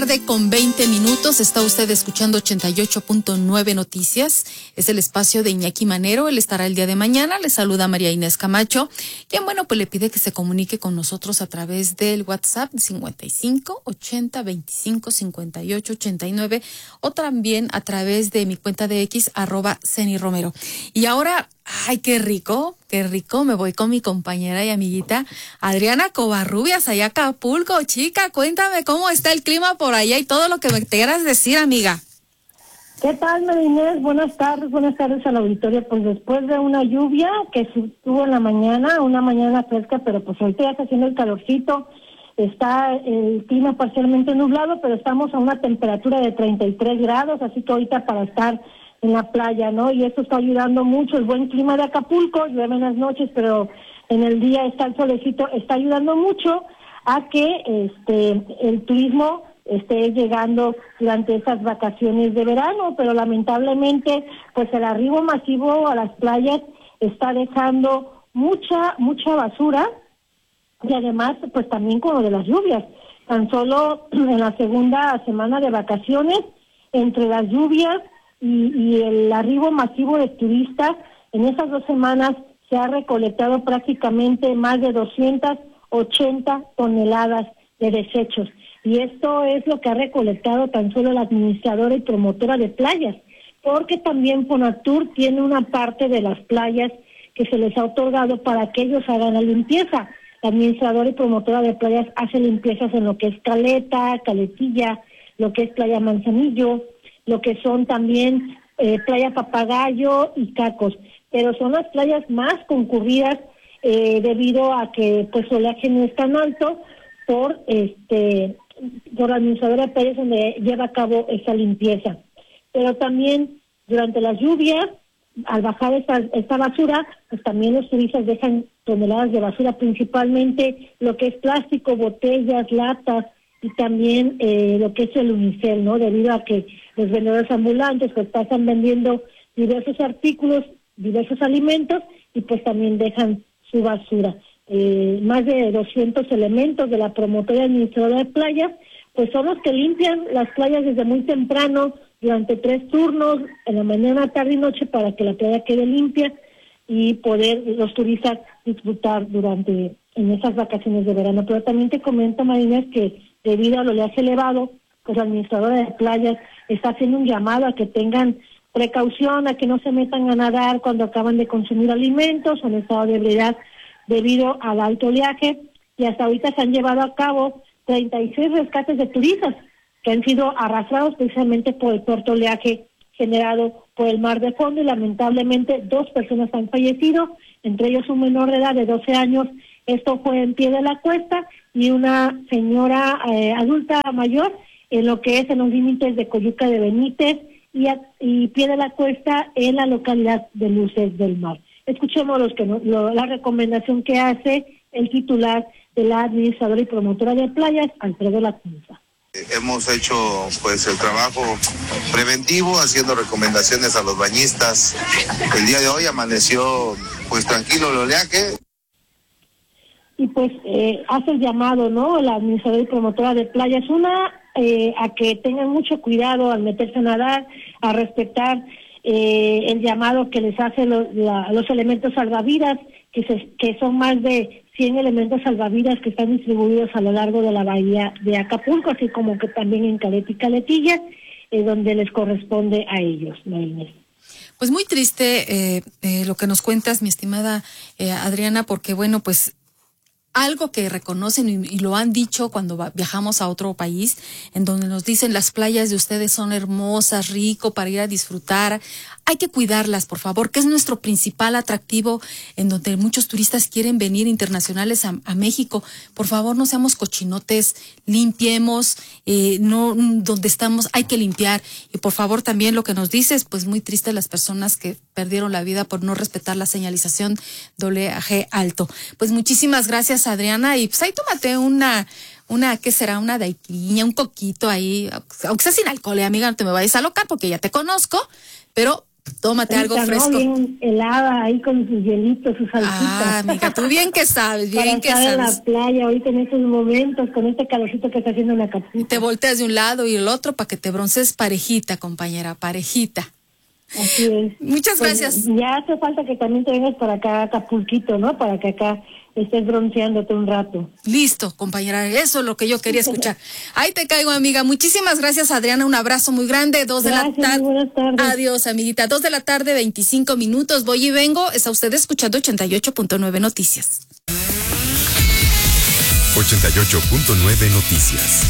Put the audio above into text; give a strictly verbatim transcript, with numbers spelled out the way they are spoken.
Tarde con veinte minutos, está usted escuchando ochenta y ocho punto nueve Noticias, es el espacio de Iñaki Manero, él estará el día de mañana, le saluda María Inés Camacho, quien bueno, pues le pide que se comunique con nosotros a través del WhatsApp cincuenta y cinco, ochenta, veinticinco, cincuenta y ocho, ochenta y nueve, o también a través de mi cuenta de X, arroba Ceni Romero. Y ahora, ay, qué rico, qué rico, me voy con mi compañera y amiguita Adriana Covarrubias allá a Acapulco. Chica, cuéntame cómo está el clima por allá y todo lo que me quieras decir, amiga. ¿Qué tal, María Inés? Buenas tardes, buenas tardes al auditorio. Pues después de una lluvia que estuvo en la mañana, una mañana fresca, pero pues ahorita ya está haciendo el calorcito, está el clima parcialmente nublado, pero estamos a una temperatura de treinta y tres grados, así que ahorita para estar en la playa, ¿no? Y esto está ayudando mucho, el buen clima de Acapulco, llueve en las noches, pero en el día está el solecito, está ayudando mucho a que este el turismo esté llegando durante esas vacaciones de verano, pero lamentablemente pues el arribo masivo a las playas está dejando mucha, mucha basura, y además pues también con lo de las lluvias. Tan solo en la segunda semana de vacaciones, entre las lluvias y, y el arribo masivo de turistas, en esas dos semanas se ha recolectado prácticamente más de doscientas ochenta toneladas de desechos. Y esto es lo que ha recolectado tan solo la administradora y promotora de playas, porque también Fonatur tiene una parte de las playas que se les ha otorgado para que ellos hagan la limpieza. La administradora y promotora de playas hace limpiezas en lo que es Caleta, Caletilla, lo que es Playa Manzanillo, lo que son también eh, Playa Papagayo y Cacos, pero son las playas más concurridas eh, debido a que pues el oleaje no es tan alto por este por la administradora de playas donde lleva a cabo esa limpieza. Pero también durante las lluvias, al bajar esta, esta basura, pues también los turistas dejan toneladas de basura, principalmente lo que es plástico, botellas, latas, y también eh, lo que es el unicel, ¿no? Debido a que los vendedores ambulantes pues pasan vendiendo diversos artículos, diversos alimentos, y pues también dejan su basura. Eh, más de doscientos elementos de la promotora administradora de playas, pues son los que limpian las playas desde muy temprano, durante tres turnos, en la mañana, tarde y noche, para que la playa quede limpia y poder los turistas disfrutar durante en esas vacaciones de verano. Pero también te comento, Marina, que debido al oleaje elevado, pues la administradora de playas está haciendo un llamado a que tengan precaución, a que no se metan a nadar cuando acaban de consumir alimentos o en estado de ebriedad debido al alto oleaje, y hasta ahorita se han llevado a cabo treinta y seis rescates de turistas que han sido arrastrados precisamente por el fuerte oleaje generado por el mar de fondo, y lamentablemente dos personas han fallecido, entre ellos un menor de edad de doce años, esto fue en Pie de la Cuesta, y una señora eh, adulta mayor en lo que es en los límites de Coyuca de Benítez y, a, y Pie de la Cuesta en la localidad de Luces del Mar. Escuchemos los que no, lo, la recomendación que hace el titular de la administradora y promotora de playas, Alfredo Lacunza. Hemos hecho pues el trabajo preventivo, haciendo recomendaciones a los bañistas. El día de hoy amaneció pues tranquilo el oleaje. Y pues eh, hace el llamado, ¿no?, la administradora y promotora de playas, una, eh, a que tengan mucho cuidado al meterse a nadar, a respetar eh, el llamado que les hace lo, la, los elementos salvavidas, que, se, que son más de cien elementos salvavidas que están distribuidos a lo largo de la bahía de Acapulco, así como que también en Caleta y Caletilla, eh, donde les corresponde a ellos, Marina. Pues muy triste eh, eh, lo que nos cuentas, mi estimada eh, Adriana, porque bueno, pues algo que reconocen y, y lo han dicho cuando va, viajamos a otro país, en donde nos dicen las playas de ustedes son hermosas, rico para ir a disfrutar. Hay que cuidarlas, por favor, que es nuestro principal atractivo, en donde muchos turistas quieren venir internacionales a, a México. Por favor, no seamos cochinotes, limpiemos, eh, no donde estamos hay que limpiar. Y por favor, también lo que nos dices, pues muy triste las personas que perdieron la vida por no respetar la señalización oleaje alto. Pues muchísimas gracias, Adriana, y pues ahí tómate una, una, ¿qué será? Una daiquiriña, un coquito ahí, aunque sea sin alcohol, eh, amiga, no te me vayas a alocar porque ya te conozco, pero Tómate algo Rica, fresco. ¿no? Bien helada ahí con sus hielitos, sus salsitas. Ah, amiga, tú bien que sabes, bien Para que estar en sabes. la playa ahorita en estos momentos con este calorcito que está haciendo en Acapulco. Te volteas de un lado y el otro para que te bronces parejita, compañera, parejita. Así es. Muchas Pues, gracias. ya hace falta que también te vengas para acá a Acapulquito, ¿no? Para que acá estés bronceándote un rato. Listo, compañera, eso es lo que yo quería escuchar. Ahí te caigo, amiga. Muchísimas gracias, Adriana. Un abrazo muy grande. Dos Gracias, de la tarde. muy buenas tardes. Adiós, amiguita. Dos de la tarde, veinticinco minutos. Voy y vengo. Está usted escuchando ochenta y ocho punto nueve Noticias. ochenta y ocho punto nueve Noticias.